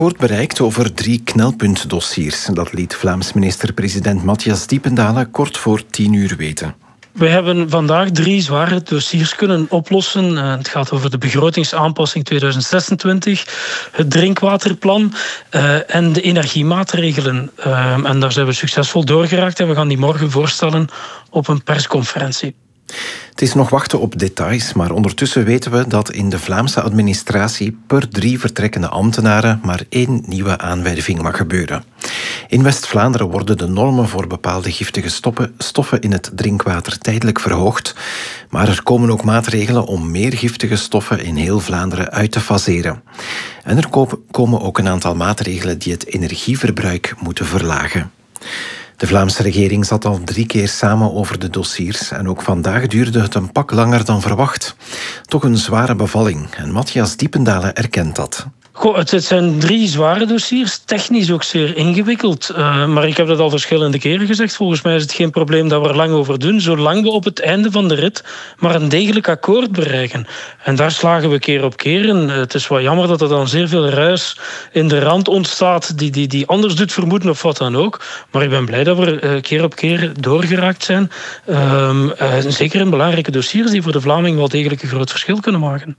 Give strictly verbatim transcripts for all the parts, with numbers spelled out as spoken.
Wordt bereikt over drie knelpuntdossiers. Dat liet Vlaams minister-president Matthias Diependalen kort voor tien uur weten. We hebben vandaag drie zware dossiers kunnen oplossen. Het gaat over de begrotingsaanpassing tweeduizend zesentwintig, het drinkwaterplan uh, en de energiemaatregelen. Uh, en daar zijn we succesvol doorgeraakt en we gaan die morgen voorstellen op een persconferentie. Het is nog wachten op details, maar ondertussen weten we dat in de Vlaamse administratie per drie vertrekkende ambtenaren maar één nieuwe aanwerving mag gebeuren. In West-Vlaanderen worden de normen voor bepaalde giftige stoffen, stoffen in het drinkwater tijdelijk verhoogd, maar er komen ook maatregelen om meer giftige stoffen in heel Vlaanderen uit te faseren. En er komen ook een aantal maatregelen die het energieverbruik moeten verlagen. De Vlaamse regering zat al drie keer samen over de dossiers en ook vandaag duurde het een pak langer dan verwacht. Toch een zware bevalling en Matthias Diependalen erkent dat. Goh, het zijn drie zware dossiers, technisch ook zeer ingewikkeld. Uh, maar ik heb dat al verschillende keren gezegd. Volgens mij is het geen probleem dat we er lang over doen, zolang we op het einde van de rit maar een degelijk akkoord bereiken. En daar slagen we keer op keer in. Uh, het is wel jammer dat er dan zeer veel ruis in de rand ontstaat die, die, die anders doet vermoeden of wat dan ook. Maar ik ben blij dat we uh, keer op keer doorgeraakt zijn. Uh, uh, zeker in belangrijke dossiers die voor de Vlaming wel degelijk een groot verschil kunnen maken.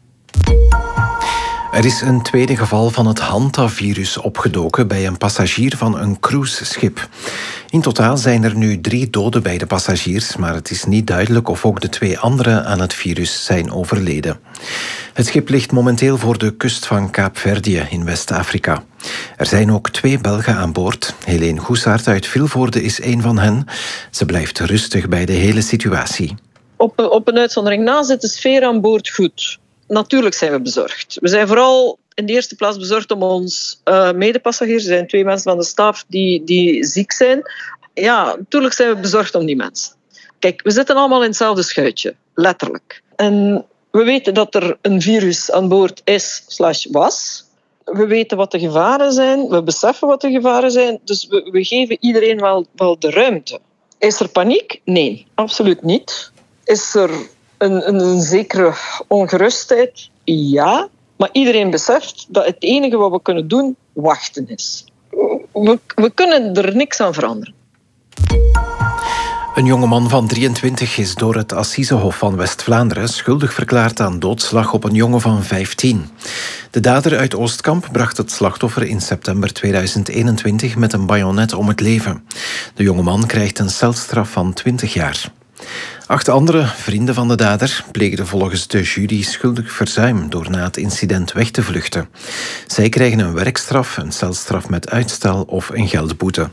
Er is een tweede geval van het Hantavirus opgedoken bij een passagier van een cruiseschip. In totaal zijn er nu drie doden bij de passagiers, maar het is niet duidelijk of ook de twee anderen aan het virus zijn overleden. Het schip ligt momenteel voor de kust van Kaapverdië in West-Afrika. Er zijn ook twee Belgen aan boord. Helene Goesaert uit Vilvoorde is een van hen. Ze blijft rustig bij de hele situatie. Op, op een uitzondering na zit de sfeer aan boord goed. Natuurlijk zijn we bezorgd. We zijn vooral in de eerste plaats bezorgd om ons uh, medepassagiers. Er zijn twee mensen van de staf die, die ziek zijn. Ja, natuurlijk zijn we bezorgd om die mensen. Kijk, we zitten allemaal in hetzelfde schuitje. Letterlijk. En we weten dat er een virus aan boord is slash was. We weten wat de gevaren zijn. We beseffen wat de gevaren zijn. Dus we, we geven iedereen wel, wel de ruimte. Is er paniek? Nee, absoluut niet. Is er Een, een, een zekere ongerustheid, ja. Maar iedereen beseft dat het enige wat we kunnen doen, wachten is. We, we kunnen er niks aan veranderen. Een jongeman van drieëntwintig is door het Assisehof van West-Vlaanderen schuldig verklaard aan doodslag op een jongen van vijftien. De dader uit Oostkamp bracht het slachtoffer in september tweeduizend eenentwintig met een bajonet om het leven. De jongeman krijgt een celstraf van twintig jaar. Acht andere vrienden van de dader pleegden volgens de jury schuldig verzuim door na het incident weg te vluchten. Zij krijgen een werkstraf, een celstraf met uitstel of een geldboete.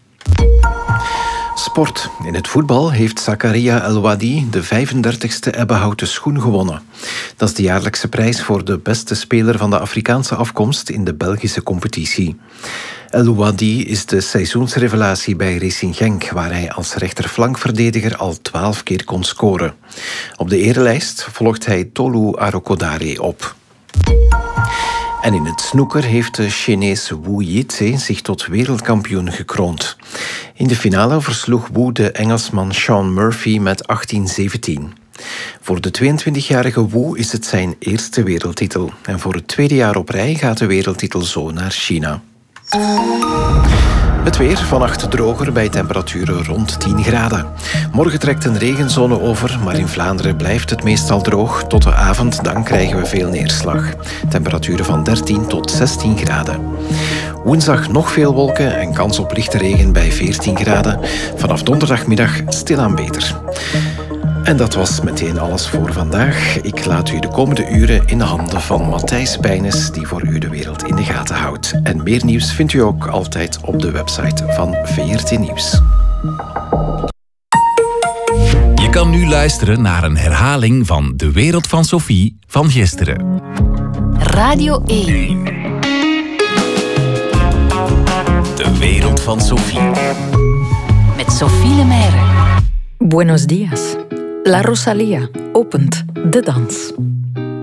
Sport. In het voetbal heeft Zakaria El Wadi de vijfendertigste ebbenhouten schoen gewonnen. Dat is de jaarlijkse prijs voor de beste speler van de Afrikaanse afkomst in de Belgische competitie. El Wadi is de seizoensrevelatie bij Racing Genk, waar hij als rechterflankverdediger al twaalf keer kon scoren. Op de erelijst volgt hij Tolu Arokodare op. En in het snooker heeft de Chinees Wu Yitze zich tot wereldkampioen gekroond. In de finale versloeg Wu de Engelsman Sean Murphy met achttien zeventien. Voor de tweeëntwintigjarige Wu is het zijn eerste wereldtitel. En voor het tweede jaar op rij gaat de wereldtitel zo naar China. Het weer, vannacht droger bij temperaturen rond tien graden. Morgen trekt een regenzone over, maar in Vlaanderen blijft het meestal droog. Tot de avond, dan krijgen we veel neerslag. Temperaturen van dertien tot zestien graden. Woensdag nog veel wolken en kans op lichte regen bij veertien graden. Vanaf donderdagmiddag stilaan beter. En dat was meteen alles voor vandaag. Ik laat u de komende uren in de handen van Matthijs Bijnes, die voor u de wereld in de gaten houdt. En meer nieuws vindt u ook altijd op de website van V R T Nieuws. Je kan nu luisteren naar een herhaling van De Wereld van Sophie van gisteren. Radio één. De Wereld van Sophie. Met Sophie Lemaire. Buenos días. La Rosalía opent de dans.